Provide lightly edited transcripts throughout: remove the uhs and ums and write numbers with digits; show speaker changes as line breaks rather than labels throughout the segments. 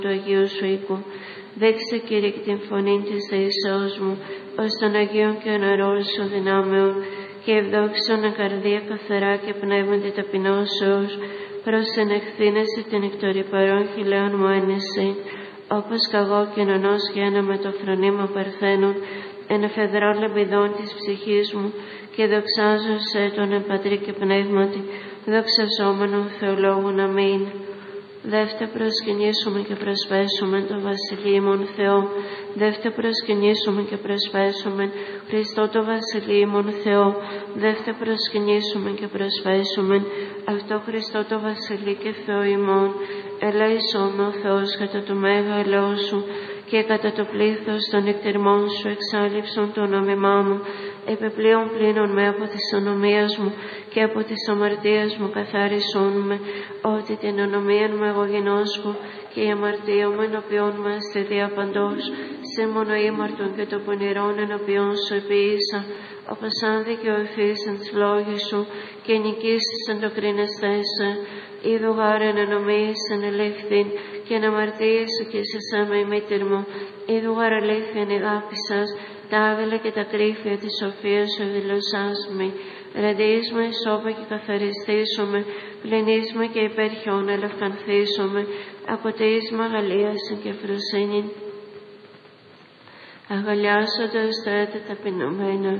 του Αγίου σου οίκου. Δείξε, Κύριε, και την φωνή της δεήσεώς μου, ως των Αγίων και ονορών σου δυνάμεων, και ευδόξων καρδία καθαρά και πνεύματι ταπεινώσεως, προς ενεχθήνεσαι την εκτορυπαρών χιλέων μου ένεση, όπως καγώ κοινωνός γένα με το φρονήμα παρθένων, εν εφεδρών λεμπιδών της ψυχής μου, και δοξάζω σε τον εν πατρί και πνεύματι, δοξαζόμενον Θεολόγων. Αμήν. Δεύτε προσκυνήσουμε και προσπέσουμε το Βασιλείμον Θεό. Δεύτε προσκυνήσουμε και προσπέσουμε Χριστό το Βασιλείμον Θεό. Δεύτε προσκυνήσουμε και προσπέσουμε αυτό Χριστό το Βασιλεί και Θεό ημών. Ελέησόν ο Θεός κατά το μέγα ελαιό σου, και κατά το πλήθος των εκτερμών σου εξάλληψον το νόμιμά μου. Επιπλέον πλήνων με από της ονομίας μου και από της αμαρτίας μου καθάρισόν με, ότι την ονομίαν μου εγώ γινώσκω, και η αμαρτία μου ενωπιών μας στη διαπαντός, σε μονοήμαρτον και το πονηρόν ενωπιών σου επίησα, όπως αν δικαιωθείς εν τις λόγες σου και νικήσεις εν το κρίνεσθέσαι. Είδου γάρεν ενομίης εν ελεύθυν και εν αμαρτίεσαι και σε με η μήτηρ μου. Είδου γάρ αλήθειαν αγάπησας, τα άβελα και τα κρύφια της σοφίας σου δηλωσάς με. Ρεντίσμε, σώπα και καθαριστήσουμε, πληνίσμε και υπέρχιον ελευκανθήσουμε, αποτείσμα αγαλίαση και φροσύνη. Αγαλιάσοντας τα έτη ταπεινωμένα,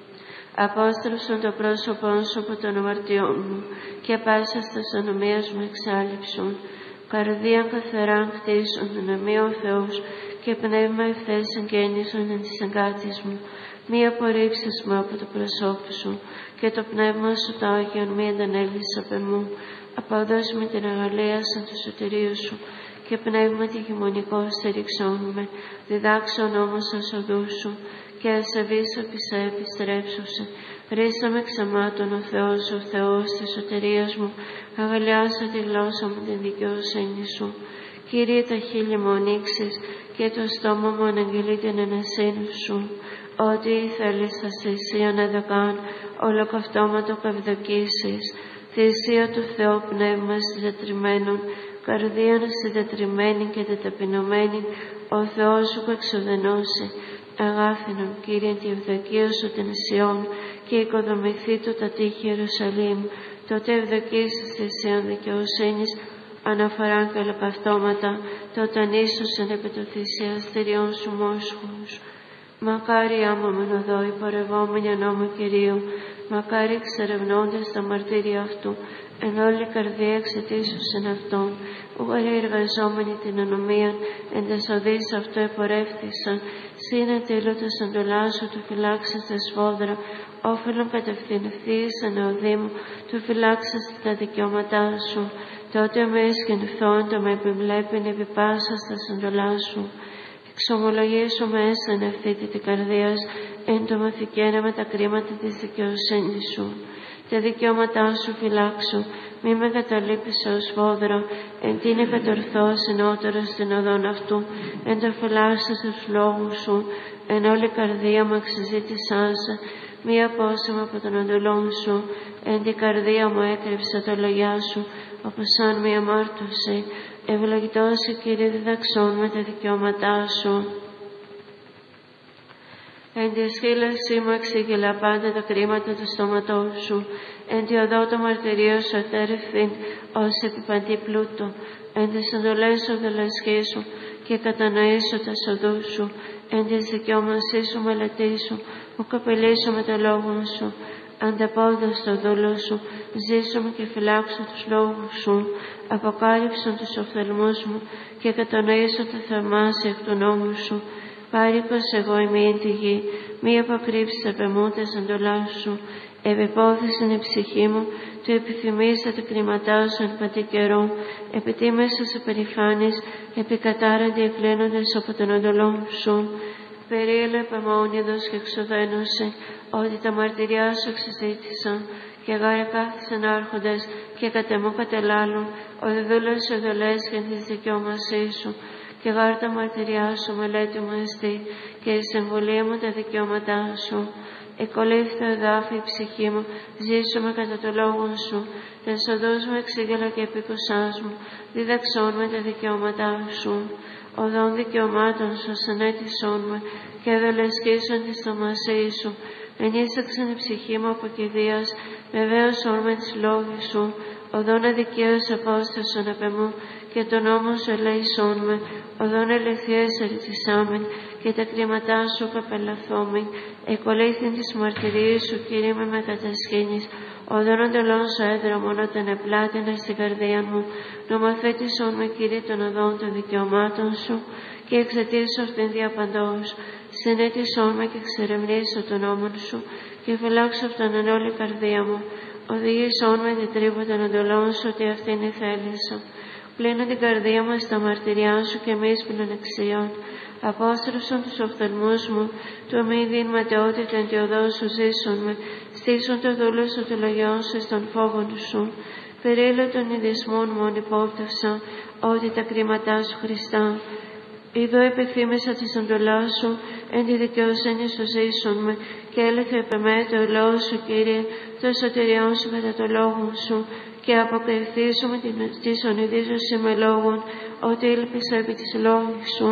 απόστρεψον το πρόσωπό σου από των αμαρτιών μου, και πάσα στα ονομίας μου εξάλληψον. Καρδία καθαρά κτίσον τον αμείο Θεός, και πνεύμα ευθές εγγέννησον εν της εγκάτης μου. Μη απορρίψεις με από το προσώπου σου, και το πνεύμα σου το Άγιον μη αντανέλθεις απ' εμού. Αποδώσ' με την αγαλία σαν του σωτηρίου σου, και πνεύμα τη γημονικό στηριξόν με. Διδάξον όμως ως οδούς σου, και ασεβείς απ' επιστρέψωσε. Ρίσαμε ξαμάτων ο Θεός της σωτηρίας μου, αγαλιάσα τη γλώσσα μου την δικαιοσύνη σου. Κύριε, τα χείλη μου ανοίξεις, και το στόμα μου αναγγελεί την ανασύνη σου. Ό,τι θέλεις θα θυσία να δοκάν, ολοκαυτώματο καυδοκίσεις. Θυσία του Θεού πνεύμα συντετριμένων, καρδίαν συντετριμένη και τεταπεινωμένη, ο Θεός σου εξοδενώσει. Αγάθινον, Κύριε, τη ευδοκία σου την Σιών, και οικοδομηθεί του τα τείχη Ιερουσαλήμ. Τότε ευδοκίσεις θυσίαν δικαιοσύνης, αναφοράν καλοπαυτώματα, τότε ανίσωσαν επί το θυσιαστηριών σου μόσχους. Μακάρι άμα μεν οδό υπορευόμενοι νόμου Κυρίου, μακάρι εξερευνώντας τα μαρτύρια αυτού, εν όλη καρδία εξαιτήσουσεν αυτόν, ουγαροί εργαζόμενοι την ονομίαν, εν τες οδείς αυτού επορεύθησαν, σύνε τήλωτος εντολάς σου του φυλάξας τα σφόδρα, όφελον κατευθυνθείς εν οδή μου, του φυλάξας τα δικαιώματά σου. Τότε με εσκενθών το με επιβλέπειν επί πάσας τα εντολά σου. Εξομολογήσω μέσα εν ευθύτη την καρδίας, εν το μαθηκένα με τα κρίματα της δικαιοσύνης σου. Τα δικαιώματά σου φυλάξω, μη με καταλείπεις ως φόδρο, εν τίνε κατορθώς ενώτερο στην οδόν αυτού, εν το φυλάξεις τους λόγους σου, εν όλη καρδία μου εξεζήτησάσα, μη απόσημα από τον οντολόν σου, εν την καρδία μου έκρυψα το λογιά σου, όπως αν μη αμάρτωσε. Ευλογητός, Κύριε, διδαξών με τα δικαιώματά σου. Εν τη σχήλασή μου εξήγηλα πάντα τα κρίματα του στόματός σου. Εν τη οδό το μαρτυρίο σου ατέρευθυν ως επιπαντή πλούτο. Εν τις εντολές σου δελασχίσου και κατανοήσω τα σοδούς σου. Εν της δικαιώμασής σου μελετήσου, μου καπελίσω με το λόγο σου. Ανταπόδω στο δούλο σου, ζήσου και φυλάξω τους λόγους σου. Αποκάλυψον τους οφθαλμούς μου και κατανοήσω τα θαυμάσια εκ του νόμου σου. Πάρικος εγώ είμαι εν τη γη, μη αποκρύψεις απ' εμού τας εντολάς σου. Επιπόθησεν η ψυχή μου, του επιθυμήσα τα κρίματά σου εν πατή καιρό. Επιτίμησα σε περηφάνεις, επικατάραντι εκλένοντες από τον εντολόν σου. Περίλεπε μόνιδος και εξοδένωσε, ότι τα μαρτυριά σου εξεζήτησαν, και γάρε κάθισαν άρχοντες και κατεμού κατελάλουν, ο διδούλος σου δολές και της δικαιώμασής σου, και γάρε τα μαρτυριά σου μελέτη μου εστί, και η συμβουλή μου τα δικαιώματά σου. εκολύφθη ο εδάφη η ψυχή μου, ζήσουμε κατά το λόγο σου. Τες οδούς μου εξήγηλα και επίκουσάς μου, δίδαξόν με τα δικαιώματά σου. Οδών δικαιωμάτων σου ανέτησόν με, και δολεσκήσον τη στομασή σου. Ενίσαξαν η ψυχή μου από κηδείας, βεβαίωσόν με τις λόγοι σου. Οδόν αδικαίως απόστασον απ' εμού, και τον νόμο σου ελέησόν με. Οδόν ελευθείας ερετησάμεν, και τα κρίματά σου καπελαθόμεν. Εκολύθην της μαρτυρίας σου, Κύριε, με μετατασχήνης. Οδόν αντολών σου έδρομον, όταν επλάτηνα στην καρδία μου. Νομοθέτησόν με, Κύριε, των οδών των δικαιωμάτων σου, και εξαιτήσω αυτήν διαπαντός. Συνέτησόν με και εξερευνήσω τον νόμον σου, και φυλάξω αυτόν εν όλη καρδία μου. Οδηγήσόν με την τρύπα των εντολών σου, ότι αυτήν ηθέλησα. Πλύνω την καρδία μου στα μαρτυριά σου και μη πλονεξιών. Απόστρεψον τους οφθαλμούς μου, το μη δίν ματαιότητα εν τη οδό σου ζήσουν με. Στήσουν το δούλο σου το λογιόν σου στον φόβον σου. Περίλω των ειδισμών μου ανυπόπτευσα, ότι τα κρίματά σου Χριστά. Είδω επιθύμησα της εντολάς σου, εν τη δικαιοσύνη σου ζήσουν με, και έλεγε επ' εμέ το λόγο σου, Κύριε, το σωτηριόν σου κατά το λόγο σου, και αποκριθήσω με τη ονειδίζωση με λόγων, ότι ήλπισα επί της λόγης σου.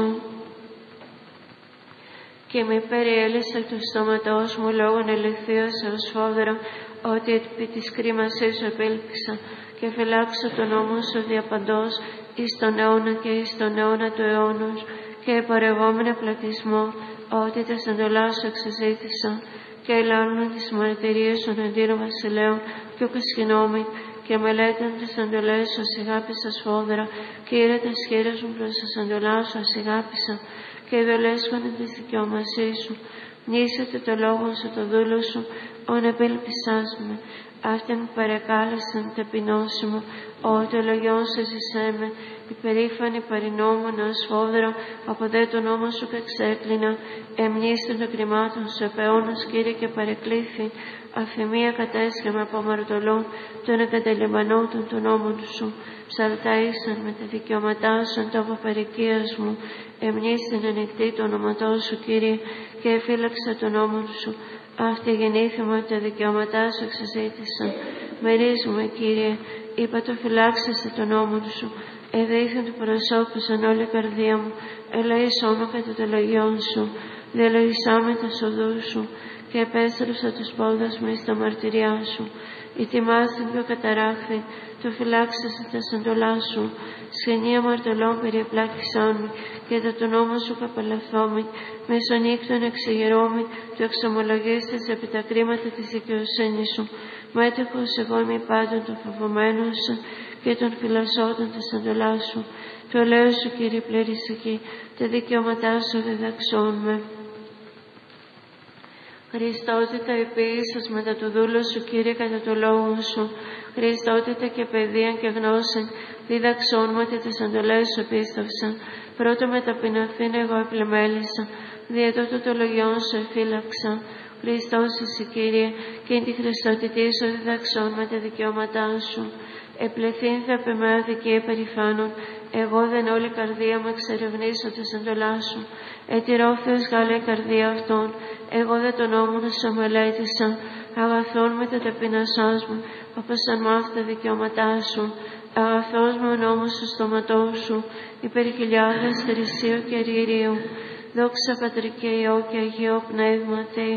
Και με περιέλυσε του στόματός μου λόγων ελευθείας ως φόδρα, ότι επί της κρίμασής σου επέλπισα, και φυλάξω τον νόμο σου διαπαντός, εις τον αιώνα και εις τον αιώνα του αιώνος, και επαρευόμενο πλατισμό, ότι τα εντολά σου εξαζήτησα, και ελάλουν τις μαρτυρίες των αντίρων βασιλέων, και ο κασχυνόμην, και μελέτων τις εντολές σου ασηγάπησα σφόδρα, και ήρε τα σχήρες μου προς τα εντολά σου ασηγάπησα, και ειδολέσχονται της δικαιωμασής σου. Νήσετε το λόγο σου, το δούλο σου, ον επέλπισάς με. Αυτήν παρεκάλεσαν ταπεινώσιμο, ότι το λογιόν σου ζησέ με. Υπερήφανη παρινόμονα σφόδρα, από δε το νόμο σου καξέκλεινα. Εμνήστην των κρυμάτων σου επαιώνας, Κύριε, και παρεκλήθη. Αφημία κατέσχεμα από αμαρτωλών, των εγκαταλειμμανότων των νόμων σου. Ψαλταΐσαν με τα δικαιώματά σου εν τόπο παροικίας μου. Εμνήστην ανοιχτή το όνοματό σου, Κύριε, και εφύλαξα τον νόμο σου. Αυτή γεννήθημα ότι τα δικαιώματά σου εξαζήτησαν. Μερίζουμε, Κύριε, είπα το φυλάξεσαι τον νόμο σου. Εδείχνει του προσώπου σαν όλη η καρδία μου. Ελέησό με κατά το λογιόν σου. Διαλογισάμε τα οδούς σου. Και επέστρεψα τους πόδας μου στα μαρτυριά σου. Η τιμά στην πιο καταράχθη, το φυλάξεσαι τα σαντολά σου. Σχενή αμαρτωλών περιεπλάκησάν με, και το νόμο σου καπελαθόμη. Μεσονύκτων εξεγερώμη, το εξομολογίστες επί τα κρίματα της δικαιοσύνης σου. Μέτεχος εγώ είμαι πάντων των φοβωμένων σου, και των φυλασσόντων τα σαντολά σου. Το λέω σου, Κύριε, πλήρης εκεί, τα δικαιώματά σου διδαξών με. Χριστότητα επίησας μετά το δούλο σου, Κύριε, κατά το λόγο σου. Χριστότητα και παιδεία και γνώση, δίδαξόν μου ότι τις εντολές σου πίστευσαν. Πρώτο με ταπεινωθήν εγώ επλεμέλησα, δια τούτο το λογιόν σου εφύλαξα. Χριστός εσύ, Κύριε, και εν τη Χριστότητή σου διδαξόν με τα δικαιώματά σου. Επλεθύνθη απ' εμέ αδικία υπερηφάνων, εγώ δεν όλη καρδία μου εξερευνήσω τις εντολά σου. Ετηρώθεως Γάλλα η καρδία αυτών, εγώ δεν τον νόμο να σου μελέτησα. Αγαθόν με τα ταπεινασάς μου, όπως αν μάθω τα δικαιώματά σου. Αγαθός με ο νόμος του στόματός σου, υπέρ χιλιάδες χρυσίου και αργυρίου. Δόξα Πατρί και Υιό και Αγίο Πνεύματι.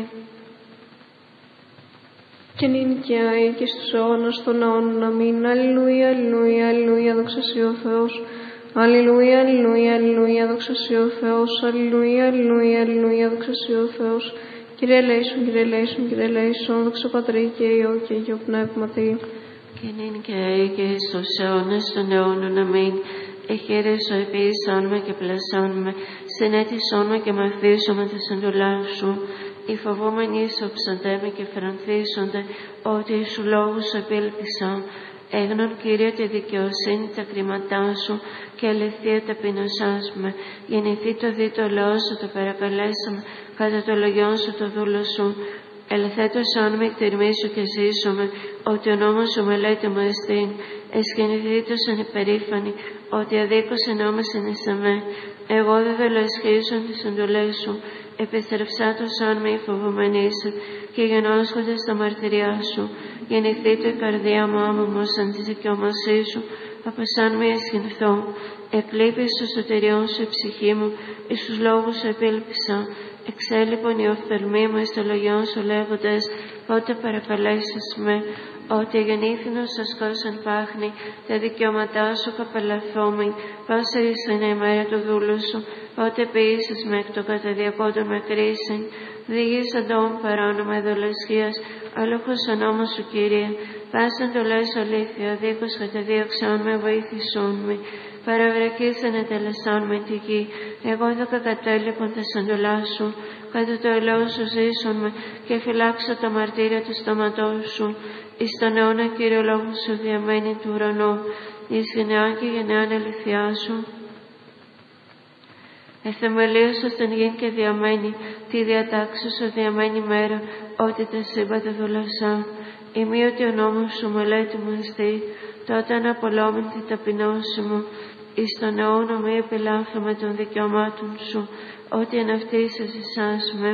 Και νυν και αεί και στους αιώνας των αιώνων. Αμήν. Αλληλούια, αλληλούια, αλληλούια, δόξα σοι ο Θεός. Αλληλούια, αλληλούια, αλληλούια, δόξα σοι ο Θεός. Αλληλούια, αλληλούια, αλληλούια, δόξα σοι ο Θεός. Κύριε ελέησον, Κύριε ελέησον, Κύριε ελέησον, δόξα Πατρί και Υιό και Αγίο Πνεύματι.
Και νυν και αεί και στους αιώνας των αιώνων. Αμήν. Εχαίρεσο επίησόν με και πλασόν με, συνέτησόν με και μαθήσον με τις εντολάς σου. Οι φοβόμενοι σου ψαντέμε και φρανθίσονται, ότι σου λόγους σου επίλπισαν. Έγνον, Κύριε, τη δικαιοσύνη τα κρίματά σου, και αληθεία ταπεινωσάς με. Γεννηθεί το δίτο λόγο σου, το παρακαλέσαμε, κατά το λογιόν σου το δούλο σου. Ελθέτωσόν με εκτιρμήσου και ζήσομαι, ότι ο νόμος σου μελέτη μου εστίν. Εσχενηθήτωσον υπερήφανη, ότι αδίκως ενόμεσεν εις εμέ. Εγώ δεν δολεσχίζουν τις εντολές σου. επιστρεψάτωσαν με φοβωμένη είσαι και γενώσχονται στα μαρτυριά σου. Γεννηθείτε η καρδία μου άμωμος αν της δικαιωμασής σου, από σαν μη αισχυνθώ. Εκλείπει στο σωτηριόν σου η ψυχή μου, εις τους λόγους σου επήλπισα. Εξέλιπον η οφθαλμή μου εις το λογιόν σου λέγοντες, πότε παρακαλέσεις με. Ότι γεννήθηνος σας κόσαν πάχνη, τα δικαιώματά σου καπελαθόμη, πάσα ήσαν η μέρα του δούλου σου, πότε ποιήσεις με εκ το καταδιακόντων με κρίσιν, δίγης αντών παράνομα εδωλεσχίας, αλόχος ο νόμος σου, Κύριε, πάσαν το λες αλήθεια, δίκως καταδίωξαν με, βοήθησόν με, παραβρακίσαν ετελεσάν με τη γη, εγώ δώκα κατέλειπον τα σαντολά σου, κατά το ελαιό σου ζήσον με, και φυλάξω τα μαρτύρια του στόματός σου, εις τον αιώνα, Κύριε, λόγου σου διαμένει του ουρανού, εις γενεά και γενεάν αληθιά σου. Εθεμελίωσα στον γην και διαμένει, τη διατάξου σου διαμένει μέρα, ότι τα σύμπαντα δουλασά. Ημίωτη ο νόμος σου μελέτη μου εστί, τότε αναπολόμην την ταπεινώση μου, εις τον αιώνα μη επιλάφθομαι των δικαιωμάτων σου, ότι εν αυτής εσάς με.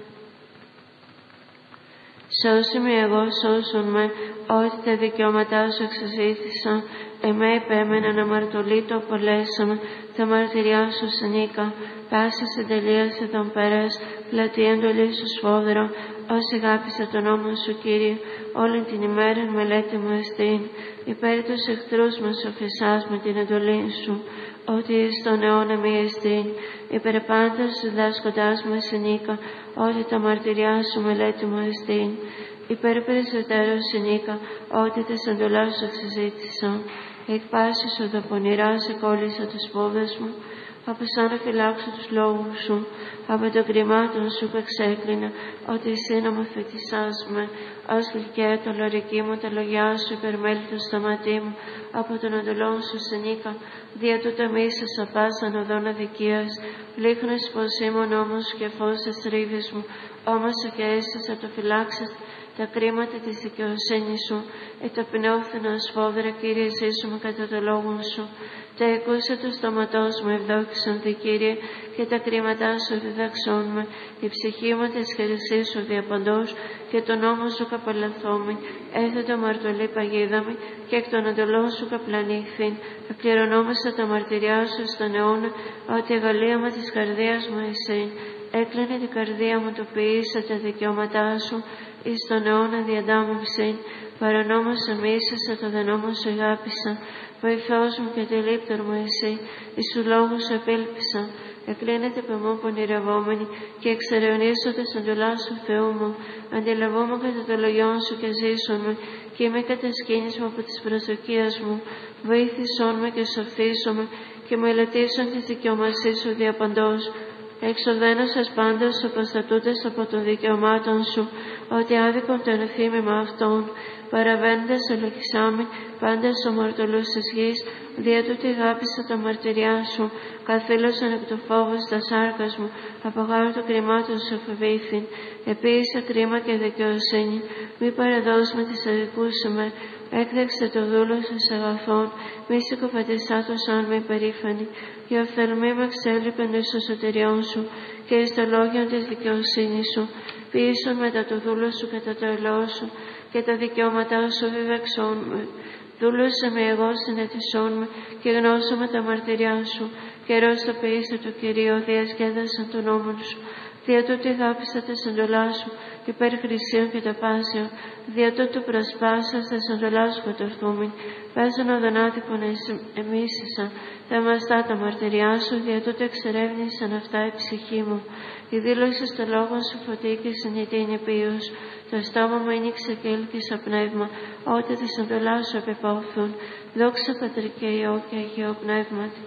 Σώσε με εγώ, σώσον με, ότι τα δικαιώματά σου εξαζήτησα. Εμέ υπέμεναν αμαρτωλή το απολέσαμε, τα μαρτυριά σου συνήκα. Πάσα συντελείασε τον περές, πλατεία εντολή σου σφόδρο. Όσοι αγάπησα τον νόμο σου, Κύριε, όλη την ημέρα μελέτη μου εστίν. Υπέρ τους εχθρούς μας οφεισάς με την εντολή σου, ότι εις τον αιώνα μη εστίν. Υπέρ πάντας διδάσκοντάς μου συνήκα, ότι τα μαρτυριά σου μελέτη μου εστίν. Υπέρ περισσότερο συνήκα, ότι τα εντολά σου εξεζήτησα. Εκ πάσης σου τα πονηρά σε κόλλησα τους πόδες μου, από σαν να φυλάξω τους λόγους σου, από το κρυμάτων σου που εξέκλεινα, ότι εσύ νομοθετησάς με, ως γλυκαία το λωρική μου, τα λογιά σου υπερμέλει το σταματή μου, από τον εντολόν σου συνήκα, δια τούτα μίσασα πάσαν οδόν αδικίας, πλήχνες πως ήμουν όμως και φως της ρήβης μου, όμως αφιέστασα το φυλάξας τα κρίματα της δικαιοσύνης σου, εταπεινώθηνα σφόδρα, Κύριε, ζήσουμε κατά το λόγο σου. Τα εκούσα του στόματός μου ευδόκησαν Θη, Κύριε, και τα κρίματά σου διδαξών με. Η ψυχή μου της χαιρεσής σου διαπαντός, και τον νόμο σου καπαλαθόμη. Έθετο μαρτωλή παγίδαμη, και εκ των εντολών σου καπλανήχθην. Εκκληρωνόμεσα τα μαρτυριά σου στον αιώνα, ότι η αγαλίαμα της καρδίας μου εσύ. Έκλεινε την καρδία μου, το ποιήσα τα δικαιώματά σου, εις τον αιώνα διαντάμευσιν. Παρανόμωσα μίσασα, το δενόμο σου αγάπησα. Βοηθός μου και τελείπτωρ μου εσύ, εις του λόγου σου επέλπισα. Εκλίνεται πεμού πονηρευόμενη και εξερευνήσονται στον εντολά σου, Θεού μου. Αντιλαβούμε κατά το λογιόν σου και ζήσομαι, και είμαι κατασκήνισμα από τις προσδοκίες μου. Βοήθησόν με και σωθήσομαι, και μελετήσον τις δικαιωμασίες σου διαπαντός. Εξοδένωσας πάντως αποστατούντες από των δικαιωμάτων σου, ότι άδικον το ενθύμημα αυτών, παραβαίνοντας ελογισάμι πάντας ομορτολούς της γης, δια τούτη αγάπησα τα μαρτυριά σου, καθήλωσαν εκ του φόβου στα σάρκας μου, από γάρου των κρυμάτων σου φοβήθην. Επίησα κρίμα και δικαιοσύνη, μη παραδώσουμε τις αδικούσαμε, έκδεξε το δούλο σου σε αγαθόν, μη συκοφατισάτωσαν με υπερήφανη. Οι οφθαλμοί μου εξέλιπεν εις το σωτηριόν σου και εις το λόγιον της δικαιοσύνης σου. Ποιήσον μετά το δούλο σου κατά το ελαιό σου, και τα δικαιώματά σου διδαξών με. Δούλωσε με εγώ, συνετισόν με, και γνώσαμε τα μαρτυριά σου. Καιρός το ποιήσε το Κυρίο, διασκέδασαν τον νόμο σου. Δια τούτου αγάπησα τα σαντολά σου, υπέρ χρυσίων και τα πάσεων. Δια τούτου προσπάσας τα σαντολά σου κατορθούμην. Πέσαν οδονάτυπον εμίσησα, τα μαστά τα μαρτυριά σου, δια τούτου εξερεύνησαν αυτά η ψυχή μου. Η δήλωση στο λόγο σου φωτί και συνητή είναι ποιος. Το στόμα μου άνοιξε και έλκυσα πνεύμα, ότι τα σαντολά σου επιπόθουν. Δόξα Πατρί και Υιό και Αγίο Πνεύματι.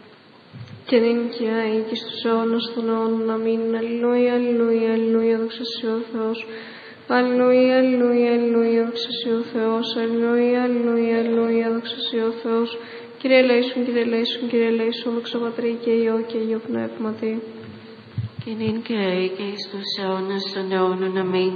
Και νυν και αεί και στους αιώνας των αιώνων. Αμήν. Αλληλούια, αλληλούια, αλληλούια, δόξα σοι ο Θεός. Αλληλούια, αλληλούια, αλληλούια, δόξα σοι ο Θεός. Αλληλούια, αλληλούια, αλληλούια, δόξα σοι ο Θεός. Κύριε ελέησον, Κύριε ελέησον, Κύριε ελέησον, δόξα Πατρί και Υιό και Αγίο Πνεύματι.
Και νυν και αεί και εις τους αιώνας των αιώνων. Αμήν.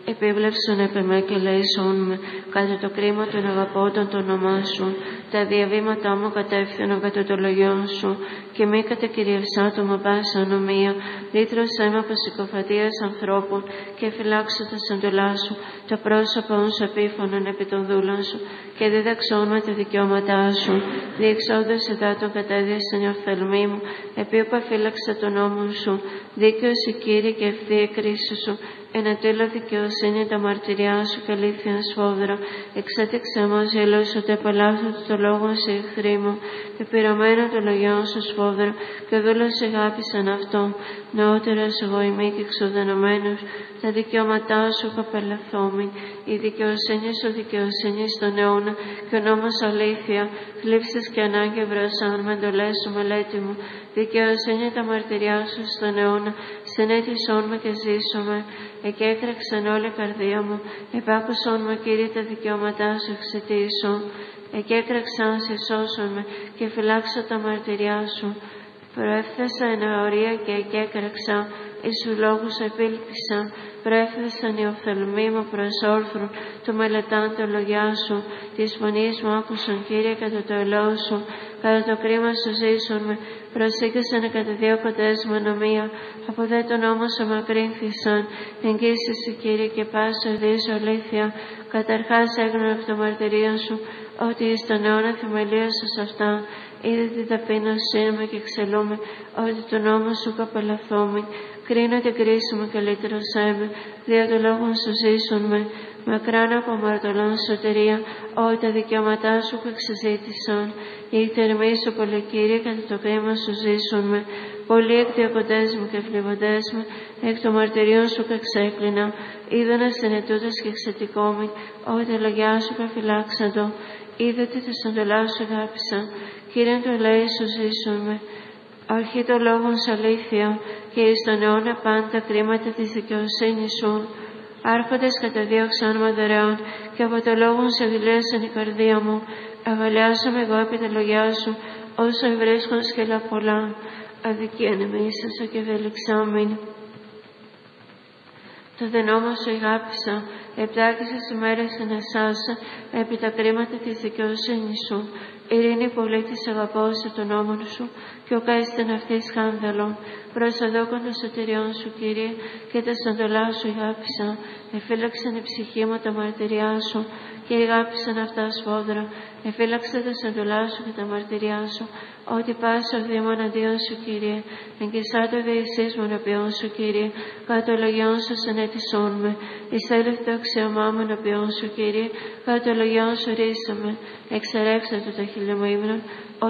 επίβλεψον επ' εμέ και ελέησόν με, κατά το κρίμα των αγαπώντων το όνομά σου, τα διαβήματά μου κατεύθυνον κατά το λογιόν σου, και μη κατακυριευσά το με πάσα ανομία, λύτρωσέ με από συκοφαντίας ανθρώπων, και φυλάξω τα σαντολά σου, το πρόσωπον σου επίφωνον επί των δούλων σου, και δίδαξόν με τα δικαιώματά σου, διεξόδος εδάτων κατέδιασαν η οφθαλμή μου, επί όπου αφύλαξα τον νόμο σου, δίκαιος η Κύριε και ευθεία η κρίση σου, ενατέλα δικαιοσύνη τα μαρτυριά σου και αλήθεια σφόδρα, εξέτεξε μας γελός ότι επαλάφθω το λόγο σε εχθροί μου, και πειραμένο το λογιόν σου σφόδρα, και δούλος αγάπησαν αυτό, νεότερος εγώ είμαι και εξοδενωμένος, τα δικαιώματά σου καπελαθόμη, η δικαιοσύνη σου δικαιοσύνη στον αιώνα, και ο νόμος αλήθεια, θλίψεις και ανάγκη βρασάν με εντολές σου μελέτη μου, δικαιοσύνη τα μαρτυριά σου στον αιώνα, συνέτησόν με και ζήσομαι, εκέκραξαν όλη η καρδία μου, επάκουσον με Κύριε τα δικαιώματά σου εξαιτήσω, εκέκραξαν σε σώσον με και φυλάξω τα μαρτυριά σου, προέφθασα εν αγορία και εκέκραξα, εις σου λόγους επήλπισα, προέφθασαν οι οφθαλμοί μου προς όρθρον, το μελετάν το λογιά σου, της φωνής μου άκουσαν Κύριε κατά το ελαιό σου, κατά το κρίμα σου ζήσον με, προσήκασαν κατά δύο κοντές με ανομία, από δε τον νόμο σου μακρύνθησαν, εγγύσεις η Κύριε και πάσα οδύσου αλήθεια, καταρχάς έγνωρα εκ των μαρτυρίων σου, ότι εις τον αιώνα θεμελίωσες αυτά, είδε την ταπείνωσή μου και εξελούμε, ότι τον νόμο σου καπελαθόμη, κρίνω την κρίση μου και λύτρωσέ με, δια του λόγου σου ζήσουν με, μακράν από αμαρτωλών σωτηρία, ότι τα δικαιώματά σου που εξεζήτησαν, οι θερμοί σου πολύ Κύριε κατά το κρίμα σου ζήσουν με, πολλοί εκδιωκοντές μου και φλιβοντές μου, εκ των μαρτυρίων σου εξέκλεινα, είδωνα συνετούτες και εξαιτικόμοι, ότι τα λογιά σου καφυλάξαντο, είδατε τα σαντολά σου αγάπησα, Κύριε το λέει σου ζήσουν με, αρχή των λόγων σου αλήθεια, και εις τον αιώνα πάντα κρίματα της δικαιοσύνης σου, άρχοντες καταδίωξαν με δωρεάν, και από το λόγο σου ευηλίασαν η καρδία μου, αγαλιάσαμε εγώ επί τα λογιά σου, όσο ευρίσκον σκέλα πολλά, αδικία νεμίσασα και ευελιξάμιν. Το δενόμο σου αγάπησα, επτάκησες ημέρες εν εσάσα, επί τα κρίματα της δικαιοσύνης σου, ειρήνη πολίτης αγαπώσε τον νόμον σου, και ο καίστην αυτής σκάνδαλον, προσαδόκον των σωτηριών σου Κύριε, και τα σαντολά σου αγάπησα, εφύλαξαν η ψυχή μου τα μαρτυριά σου, και αγάπησαν αυτά σφόδρα, εφύλαξαν τα σαντολά σου και τα μαρτυριά σου, ότι πάσα βήμα αντίον σου Κύριε, εγκαισά το διησείς μου ενωπιόν σου Κύριε, κατά το λογιόν σου συνέτησόν με, εισέλευε το αξιωμά μου ενωπιόν σου Κύριε, κατά το λογιόν σου ρίσαμε, εξερέξατο τα χείλη μου ύμνων,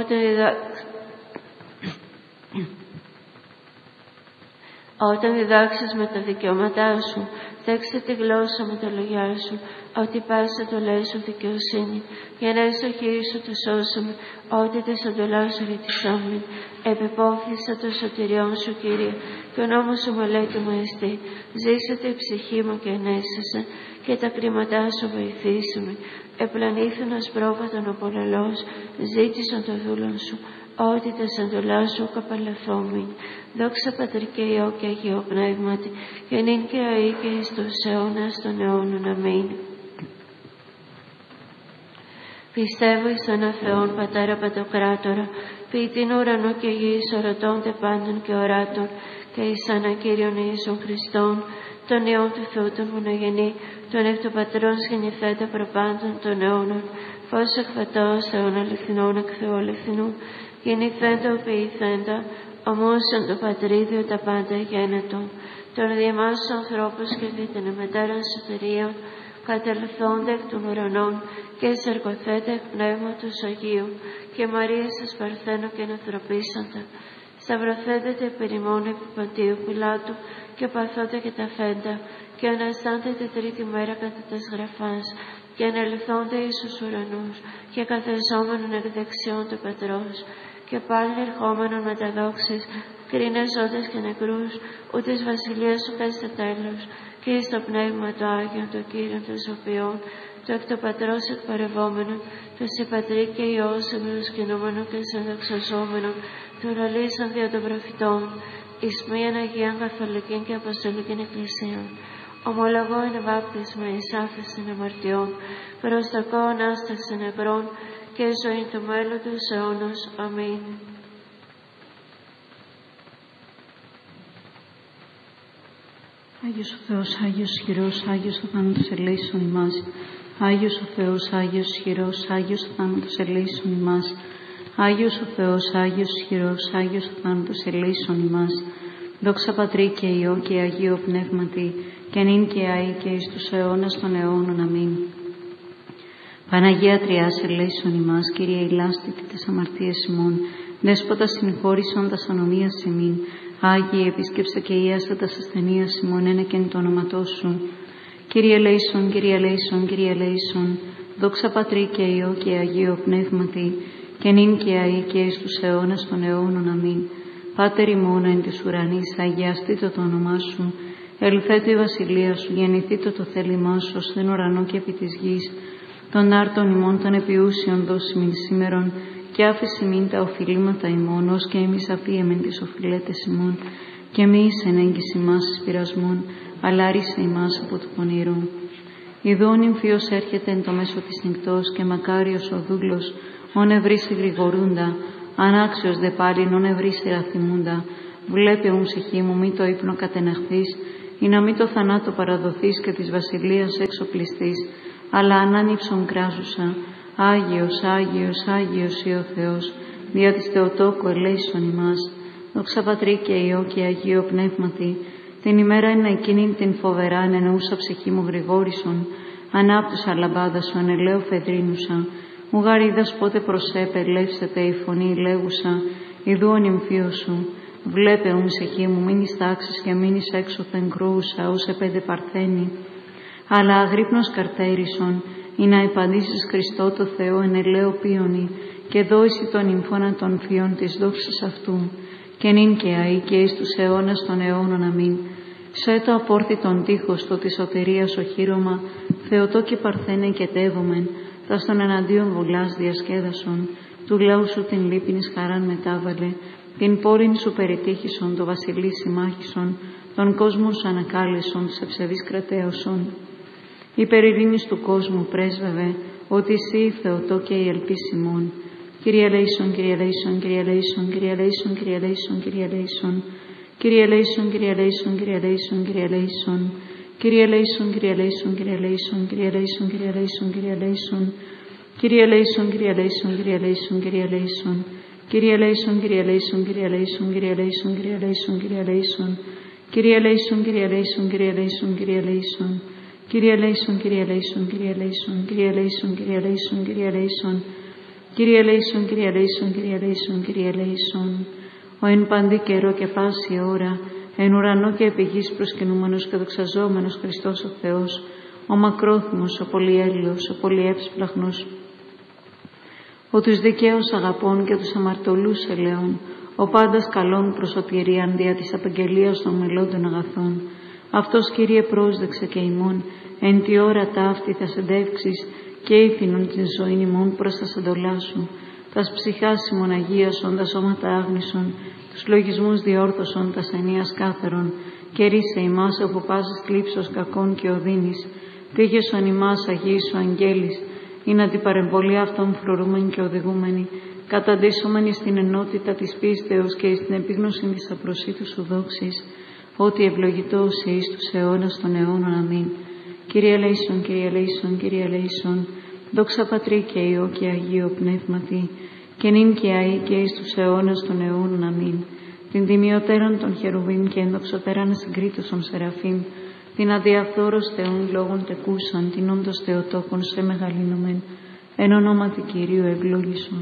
όταν διδάξεις με τα δικαιώματά σου, θέξε τη γλώσσα με τα λογιά σου, ότι πάσα το λέει σου δικαιοσύνη, για να είσαι ο χείρι σου το σώσαμε, ότι τα σαντολά σου ρητισάμεν, επεπόθησα το σωτηριόν σου Κύριε, και ο νόμος σου μελέτη μου εστί, ζήσατε η ψυχή μου και ενέσασε, και τα κρίματά σου βοηθήσαμε, επλανήθων ασπρόβατον ο πολελός, ζήτησαν το δούλον σου, ότι τα σαντολά σου καπαλαθόμην. Δόξα Πατρί και Υιό και Αγίο Πνεύματι, και νυν και αεί και εις τους αιώνας των αιώνων. Αμήν. Πιστεύω εις τον Θεόν Πατέρα Παντοκράτορα, ποιητήν ουρανού και γης, ορατώνται πάντων και οράτων, και εις ανακύριον Ιησούν Χριστόν, τον Υιόν του Θεού τον μονογενή, τον εκ του Πατρός γεννηθέντα προπάντων των αιώνων, φως εκφατός Θεών αληθινών εκ Θεού αληθινού, γεννηθέντα ο ποιηθέντα, ομούσαν το Πατρίδιο τα πάντα γένετο, τον διεμάς τους ανθρώπους και δι' την μετέραν σωτηρίων, κατελθόντα εκ των ουρανών και σαρκωθέντα εκ πνεύματος Αγίου, και Μαρία σας παρθένω και ανθρωπίσαντα, σταυρωθέντε περιμόν επί Ποντίου Πιλάτου, και παθόντα και τα φέντα, και αναστάντε τη τρίτη μέρα κατά τας γραφάς, και ανελθόντα εις τους ουρανούς, και καθεζόμενον εκ δεξιών του Πατρός, και πάλι ερχόμενον με τα δόξης, κρίνες ζώντες και νεκρούς, ούτως βασιλείας σου πέστε τέλος, και εις το Πνεύμα το Άγιον, το Κύριον των Σοφιών, το εκ το Πατρός εκπορευόμενον, το σε Πατρί και Υιός ευλοσκηνόμενον και συνδοξαζόμενον, το ραλίσαν δια των προφητών, εις μίαν Αγίαν Καθολικήν και Αποστολικήν Εκκλησίαν, Ομολογώ εν βάπτισμα εις άφεσιν αμαρτιών, προστακώ Ανάσταση νεκρών και ζωή του μέλλοντος αιώνος. Αμήν.
Άγιος ο Θεός, Άγιος ισχυρός, Άγιος ο θάνατος ελέησον ημάς. Άγιος ο Θεός, Άγιος ισχυρός, Άγιος ο θάνατος ελέησον ημάς. Άγιος ο Θεός, Άγιος ισχυρός, Άγιος ο θάνατος ελέησον ημάς. Δόξα Πατρί και Υιό και Αγίο Πνεύματι, και νυν και αεί και εις τους αιώνας των αιώνων. Αμήν. Παναγία Τριάς ελέησον ημάς, Κύριε ηλάστητη τες αμαρτίες ημών, Δέσποτα συγχώρησον τας ανομίας ημίν, Άγιοι επίσκεψε και ίασα τας ασθενείας ημών, ένεκεν το όνοματό σου. Κύριε ελέησον, Κύριε ελέησον, Κύριε ελέησον, δόξα Πατρί και Υιό και Αγίο Πνεύματι, και νυν και αεί και εις τους αιώνας των αιώνων. Αμήν. Πάτερ ημών εν της ουρανής, αγιαστήτω το όνομά σου, ελθέτω η βασιλεία σου, γεννηθήτω το θέλημά σου, ως εν ουρανό και επί της γης. Των άρτων ημών των επιούσιων δώσιμην σήμερον, και άφηση μην τα οφειλήματα ημών, ως και εμείς απίεμεν τις οφειλέτες ημών, και μη εις εν έγκυση μας εις πειρασμών, αλλά ρίσε ημάς από του πονηρού. Ιδών νυμφίος έρχεται εν το μέσο της νυχτός, και μακάριος ο δούλος, ον ευρύσει γρηγορούντα, ανάξιος δε πάλιν ον ευρύσει ραθυμούντα. Βλέπε ον ψυχή μου, μη το ύπνο κατεναχθείς, ή να μη το θανάτο παραδοθείς και της βασιλείας έξω πληστείς, αλλά ανάνυψον κράζουσα. Άγιος, Άγιος, Άγιος ή ο Θεός, δια της Θεοτόκου ελέησον ημάς. Δόξα Πατρί και Υιό και Αγίο Πνεύματι, την ημέρα εν εκείνην την φοβερά εν εννοούσα ψυχή μου γρηγόρησον, ανάπτουσα λαμπάδα σου εν ελαίο φεδρίνουσα, μου γαρίδας πότε προσέπε λεύσεται η φωνή λέγουσα, ιδού ο νυμφίος σου. Βλέπε ον ψυχή μου, μην εις τάξεις και μην εις έξωθεν κρούουσα, ως επέντε παρθένη, αλλά αγρύπνος καρτέρισον, ή να επαντήσεις Χριστό το Θεό εν ελαίο πίονι, και δόηση των νυμφώνα των θείων της δόξης αυτού, και νυν και αεί και εις τους αιώνας των αιώνων. Αμήν. Σε το απόρθητον τείχος το της σωτηρίας οχύρωμα, Θεοτό και παρθένε και τεύομεν, τα στον εναντίον βουλάς διασκέδασον, του λαού σου την λύπηνης χαράν μετάβαλε, την πόρην σου περιτύχησον, το βασιλεί συμμάχησον, τον κόσμο σου ανακάλεσον, τους ευσεβείς κρατέωσον. Η περειρήνης του κόσμου πρέσβευε, ότι εσύ Θεοτό και η ελπίς ημών. Κύριε ελέησον, Κύριε ελέησον, Κύριε ελέησον, Κύριε ελέησον, Κύριε ελέησον, Κύριε ελέησον. Κύριε ελέησον, Κύριε ελέησον, Κύριε ελέησον, Κύριε ελέησον. Κύριε ελέησον, Κύριε ελέησον, Κύριε ελέησον, Κύριε ελέησον, Κύριε ελέησον, Κύριε ελέησον. Κύριε ελέησον, Κύριε ελέησον, Κύριε ελέησον, Κύριε ελέησον. Κύριε ελέησον, Κύριε ελέησον, Κύριε ελέησον, Κύριε ελέησον, Κύριε ελέησον, Κύριε ελέησον. Κύριε ελέησον, Κύριε ελέησον, Κύριε ελέησον, Κύριε ελέησον. Κύριε ελέησον, Κύριε ελέησον, Κύριε ελέησον, Κύριε ελέησον, Κύριε ελέησον, Κύριε ελέησον. Κύριε ελέησον, Κύριε ελέησον, Κύριε ελέησον, Κύριε ελέησον. Ο εν παντή καιρό και πάση ώρα, εν ουρανό και επί γης προσκυνούμενος και δοξαζόμενος Χριστός ο Θεός, ο μακρόθυμος, ο πολυέλεος, ο πολυεύσπλαχνος, ο τους δικαίους αγαπών και τους αμαρτωλούς ελαιών, ο πάντας καλών προς σωτηρίαν δια της απαγγελίας των μελών αγαθών. Αυτός, Κύριε, πρόσδεξε και ημών, εν τη ώρα ταύτη θα συντεύξεις και ήθινον την ζωήν ημών προς τα σεντολά σου. Τας ψυχάς ημών αγίασον, τα σώματα άγνησον, τους λογισμούς διόρθωσον, τας ενίας κάθερον, και ρίσε ημάς από πάσης κλήψος κακών και οδύνης. Πήγεσον ημάς αγίησου αγγέλης, ή να την παρεμβολή αυτών φρουρούμεν και οδηγούμενοι, καταντήσομενοι στην ενότητα της πίστεως και στην επίγνωση της απροσίτου σου δόξης, ότι ευλογητός εις τους αιώνας των αιώνων. Αμήν. Κύριε ελέησον, Κύριε ελέησον, Κύριε ελέησον, δόξα Πατρί και Υιό και Αγίο Πνεύματι, και νυν και αεί και εις τους αιώνας των αιώνων. Αμήν. Την τιμιωτέραν των χερουβίμ και ενδοξωτέραν συγκρίτωσον σεραφείμ, την αδιαφθόρος Θεόν λόγων τεκούσαν, την όντως Θεοτόκον σε μεγαλύνομεν, εν ονόματι Κυρίου ευλόγησον.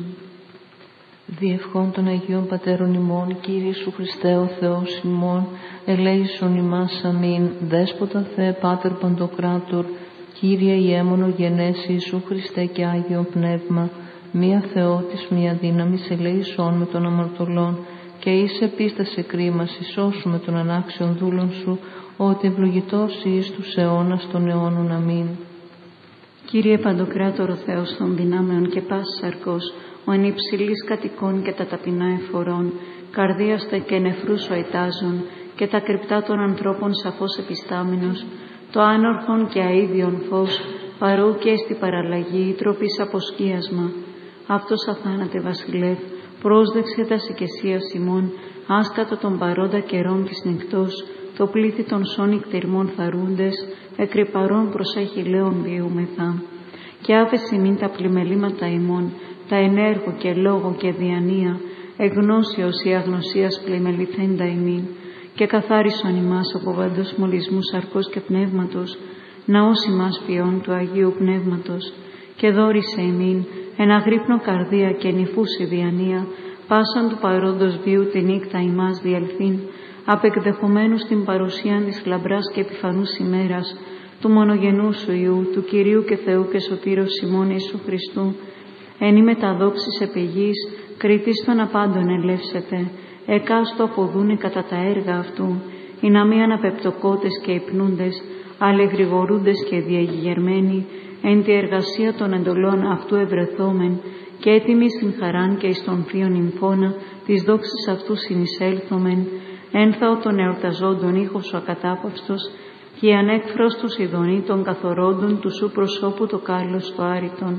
Διευχών των Αγίων Πατέρων ημών, Κύριε Σου Χριστέ ο Θεός ημών, ελέησον ημάς. Αμήν. Δέσποτα Θεέ Πάτερ Παντοκράτορ, Κύριε Ιέμονο γενέσει Ιησού Χριστέ και Άγιο Πνεύμα, μία Θεότης, μία δύναμης, ελέησον με των αμαρτωλών, και εις επίστασε κρίμας, ισώσου τον ανάξιον δούλων Σου, ότι ευλογητός εις τους αιώνας των αιώνων. Αμήν.
Κύριε Παντοκράτορο Θεός των δυνάμεων και πάσης αρκός, ο εν υψηλής κατοικών και τα ταπεινά εφορών, καρδίαστε και νεφρούς ο ετάζων, και τα κρυπτά των ανθρώπων σαφώς επιστάμενος, το άνορχον και αΐδιον φως, παρού και στη παραλλαγή τροπής αποσκίασμα. Αυτός αθάνατε βασιλεύ, πρόσδεξε τας οικεσίας ημών, άσκατο των παρόντα καιρών της νυχτός, το πλήθη των σών κτηρμών θαρούντες, εκρυπαρών προσέχει λέων διούμεθα. Και άφεση μην τα πλημελήματα ημών, τα ενέργο και λόγο και διανία, εγνώσιος ή αγνωσίας πλημεληθέντα ημίν, και καθάρισον ημάς από παντός μολυσμού σαρκός και πνεύματος, ναός ημάς ποιών του Αγίου Πνεύματος, και δόρισε ημίν εν αγρύπνο καρδία και νυφούση διανία, πάσαν του παρόντος βίου τη νύχτα ημάς διελθύν, απεκδεχομένου στην παρουσία της λαμπράς και επιφανούς ημέρας, του μονογενού σου Υιού, του Κυρίου και Θεού και Σωτήρος ημών Ιησού Χριστού, εν μεταδόξης επιγής, κριτής των απάντων ελεύσετε, εκάστο αποδούνε κατά τα έργα αυτού, ή να μη αναπεπτοκότες και υπνούντες, αλλά γρηγορούντες και διαγηγερμένοι, εν τη εργασία των εντολών αυτού ευρεθόμεν, και έτοιμοι στην χαράν και εις τον θείον ημφώνα, της δόξης αυτού συνεισέλθομεν, ένθαο των εορταζόντων ήχος ο ακατάπαυστος, και η ανέκφρος τους ειδονή των καθορώντων του σου προσώπου το κάλλος το άρρητον,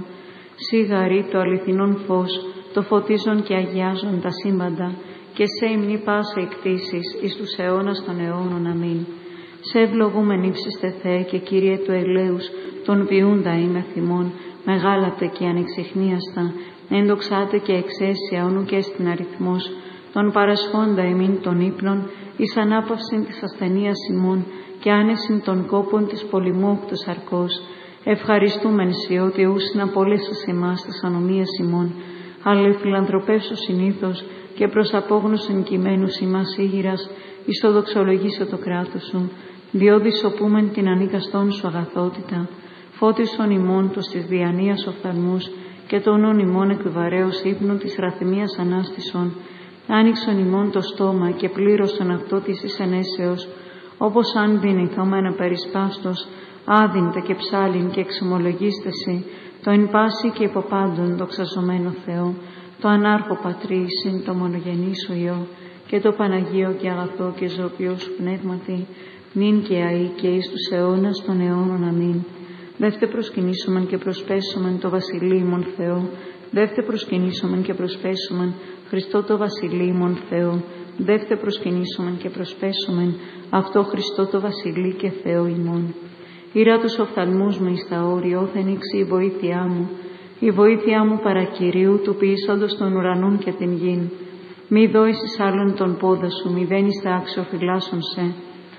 σιγαρή το αληθινόν φως, το φωτίζον και αγιάζον τα σύμπαντα, και σε υμνή πάσα εκτίσεις εις τους αιώνας των αιώνων. Αμήν. Σε ευλογούμεν ύψιστε Θεέ και Κύριε του ελέους, τον ποιούντα είμαι θυμών, μεγάλατε και ανεξιχνίαστα, ενδοξάτε και εξαίσια όνου και στην αριθμός, τον παρασχόντα ημίν των ύπνων, εις ανάπαυσιν της ασθενείας ημών, και άνεσιν των κόπων της πολυμόκτου σαρκός. Ευχαριστούμεν σοι ότι ούσιν απολύσας εμάς της ανομίας ημών, αλλά φιλανθρωπεύσου συνήθως και προς απόγνωσιν κειμένους ημάς ήγηρας, εις το δοξολογήσω το κράτος σου, διότι σωπούμεν την ανίκαστόν σου αγαθότητα, φώτισον ημών τους της διανοίας οφθαλμούς και των όν ημών εκβαρέως ύπνου της ραθυμίας ανάστησον, άνοιξον ημών το στόμα και πλήρωσον αυτό της εις ενέσεως, όπως αν δυνηθόμεν απερισπάστος, άδυντα και ψάλιν και εξομολογίστεση, το εν πάση και υποπάντων δοξαζομένο Θεό, το ανάρχο Πατρί συν το μονογενή σου Υιό, και το Παναγίο και αγαθό και ζωπιό σου πνεύματι, νυν και αεί και εις τους αιώνας των αιώνων. Αμήν. Δεύτε προσκυνήσομεν και προσπέσομεν το βασιλείμον Θεό, δεύτε προσκυνήσομεν και προσπέσομεν Χριστό το βασιλείμον Θεό, δεύτε προσκυνήσομεν και προσπέσομεν αυτό Χριστό το βασιλεί και Θεό ημών. Ήρα τους οφθαλμούς μου εις τα όρη, όθεν ήξη η βοήθειά μου, η βοήθειά μου παρακυρίου του ποιήσαντος των ουρανών και την γην. Μη δώσεις άλλον τον πόδα σου, μη δένεις τα άξιο φυλάσσον σε.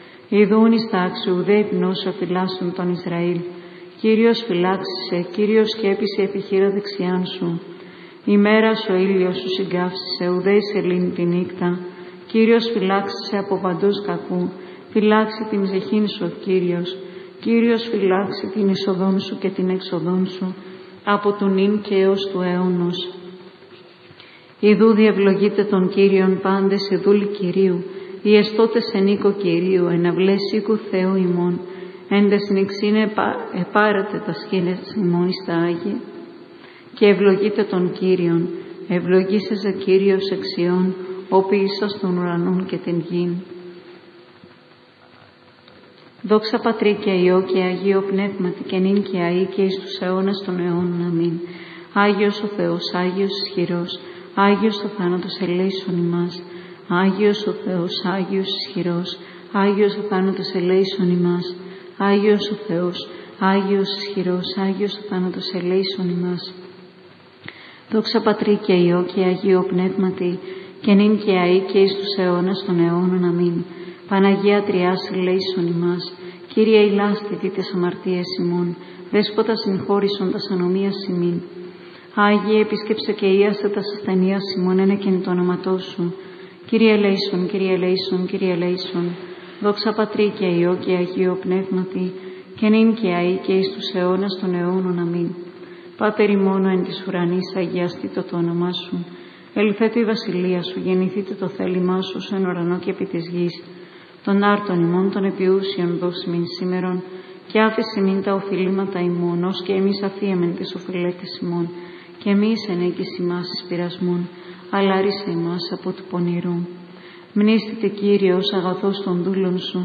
Ιδούν εις τα άξιο ουδέ γνώσιο φυλάσσον τον Ισραήλ. Κύριος φυλάξισε, Κύριος σκέπισε επιχείρα δεξιάν σου. Η μέρα ο ήλιος σου συγκάψισε, ουδέ εις ελύνη τη νύχτα. Κύριος φυλάξισε από παντός κακού, φυλάξει την ψυχήν σου ο Κύριος. Κύριος φυλάξει την εισοδόν σου και την εξοδόν σου, από του νυν και έως του αιώνος. Ιδού διευλογείτε τον Κύριον πάντες οι δούλοι Κυρίου, οι εστώτες εν οίκο Κυρίου, εν αυλές οίκου Θεού ημών, εν τες νυξήν επάρετε τα σκήνες ημών εις τα Άγια. Και ευλογείτε τον Κύριον, ευλογήσεζε Κύριος εξιών, ο ποιήσας των ουρανών και την γην. Δόξα Πατρί και Υιό και Αγίο Πνεύματι και νυν και αεί και εις τους αιώνας των αιώνων. Αμήν. Άγιος ο Θεός, Άγιος ισχυρός, Άγιος ο θάνατος ελέησον ημάς. Άγιος ο Θεός, Άγιος ισχυρός, Άγιος ο θάνατος ελέησον ημάς. Άγιος ο Θεός, Άγιος ισχυρός, Άγιος ο θάνατος ελέησον ημάς. Δόξα Πατρί και Υιό και Αγίο Πνεύματι και νυν και αεί και εις τους αιώνας των αιώνων. Αμήν. Παναγία Τριάς ελέησον ημάς. Κύριε ηλάστη δι' τες αμαρτίες ημών, Δέσποτα συγχώρησον τας ανομίας ημίν. Άγιε επίσκεψε και ίασε τας ασθενείας ημών ένεκεν το όνοματό σου. Κύριε ελέησον, Κύριε ελέησον, Κύριε ελέησον. Δόξα Πατρί και Υιό και Αγίο Πνεύματι και νυν και αεί και εις τους αιώνας των αιώνων. Αμήν. Πάτερ ημών εν της ουρανής, αγιαστήτω το όνομά σου. Ελθέτω η βασιλεία σου, γεννηθείτε το θέλημά σου εν ουρανό και επί της γης. Των άρτων ημών των επιούσιων δώσιμην σήμερον, και άφεση μην τα οφειλήματα ημών, ως και εμείς αφίεμεν τις οφειλέτες ημών, και εμείς ενέκης ημάς εις πειρασμών, αλλά ρίσε ημάς από του πονηρού. Μνήστητε Κύριος αγαθός των δούλων σου,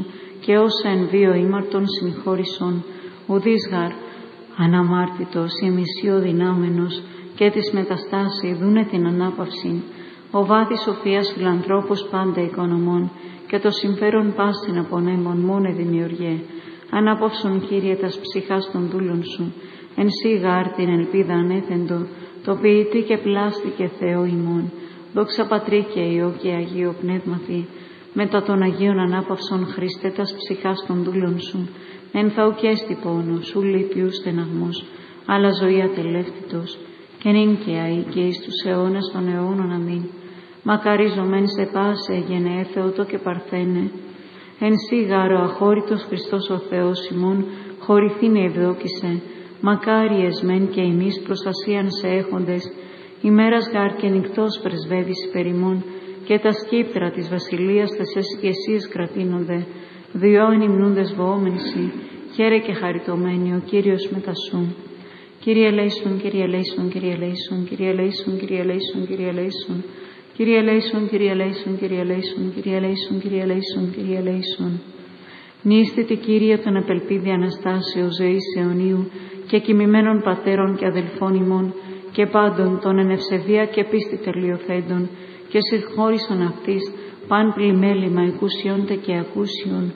και όσα εν βίο ήμαρτον συγχώρησον, ουδείς γαρ αναμάρτητος ή μισείο δυνάμενος και της μεταστάση δούνε την ανάπαυση. Ο βάθης σοφίας φιλανθρώπος πάντα οικονομών και το συμφέρον πάσιν απονέμων μόνε δημιουργέ. Ανάπαυσον, Κύριε, τας ψυχάς των δούλων σου, εν σύ γάρ την ελπίδα ανέθεντο, το ποιητή και πλάστη και Θεό ημών. Δόξα Πατρί και Υιό και Αγίο Πνεύματι, μετά των Αγίων ανάπαυσον Χριστέ τας ψυχάς των δούλων σου, εν θαουκέστη πόνος, ου λύπιους στεναγμός, αλλά ζωή ατελεύτητος, και νυν και αεί και εις τους αιώνας των αιώνων. Αμήν. Μακαρίζομεν σε πάσε γενναίε Θεότο και Παρθένε, εν σύ γάρο αχώρητος Χριστός ο Θεός ημών, χωρηθήνε ευδόκησε, μακάριες μεν και εμείς προστασίαν σε έχοντες, ημέρας γάρ και νυχτός πρεσβεύεις υπέρ ημών, και τα σκύπτρα της βασιλείας τες εσικεσίες κρατείνονται, διόεν υμνούντες βοόμενσι, χαίρε και χαριτωμένοι ο Κύριος μετά σου. Κύριε ελέησον, Κύριε ελέησον, Κύριε ελέησον, Κύριε ελέησον, Κύριε ελέησον, Κύριε ελέησον, Κύριε ελέησον, Κύριε ελέησον, Κύριε ελέησον, Κύριε ελέησον, Κύριε ελέησον, Κύριε ελέησον. Νήστητη, Κύριε, τον απελπίδη Αναστάσεως ζωής αιωνίου και κοιμημένων πατέρων και αδελφών ημών και πάντων των εν ευσεβία και πίστη τελειοθέντων και συγχώρησον αυτής παν πλημέλημα εκούσιοντε και ακούσιον.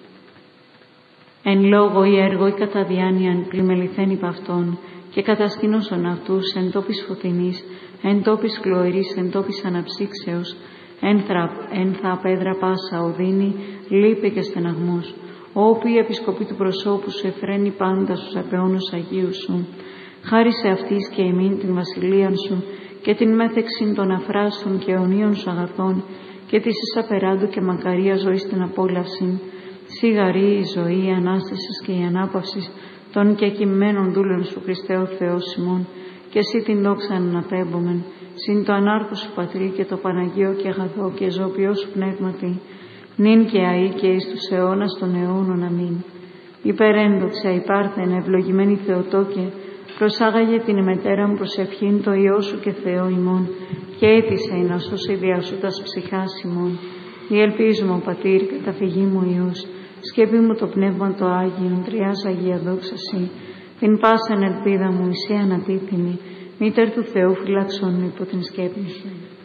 Εν λόγω ή έργο ή κατά διάνοιαν πλημεληθέν υπ' αυτόν και κατασκήνωσον αυτούς εν τόπης φωτεινής, εν τόπης κλοερής, εν τόπης αναψύξεως, εν θα απέδρα πάσα οδύνη, λύπη και στεναγμός, όπου η επισκοπή του προσώπου σου εφραίνει πάντα στους απαιώνους Αγίου σου. Χάρισε αυτής και ημίν την βασιλείαν σου και την μέθεξην των αφράστων και αιωνίων σου αγαθών και της εις απεράντου και μακαρία ζωής την απόλαυση. Σιγαρή η ζωή, η Ανάστασης και η ανάπαυση των και κοιμμένων δούλων σου, Χριστέ ο Θεός ημών, και εσύ την δόξα αναπέμπομεν, συν το ανάρχο σου Πατρί και το Παναγίο και αγαθό και ζωοποιό σου Πνεύματι, νυν και αεί και εις τους αιώνας των αιώνων. Αμήν. Υπερένδοξα υπάρθεν ευλογημένη Θεοτόκε, προσάγαγε την ημετέραν προσευχήν το Υιό σου και Θεό ημών, και αίτησε να σώσει δια σου τας ψυχάς ημών. Διελπίζουμε, ο Πατήρ, καταφυγή μου Υιός, σκέπη μου το Πνεύμα το Άγιον, Τριάς Αγία δόξαση, την πάσαν ελπίδα μου, εσύ ανατίθυμη, μήτερ του Θεού φυλάξον υπό την σκέπη σου.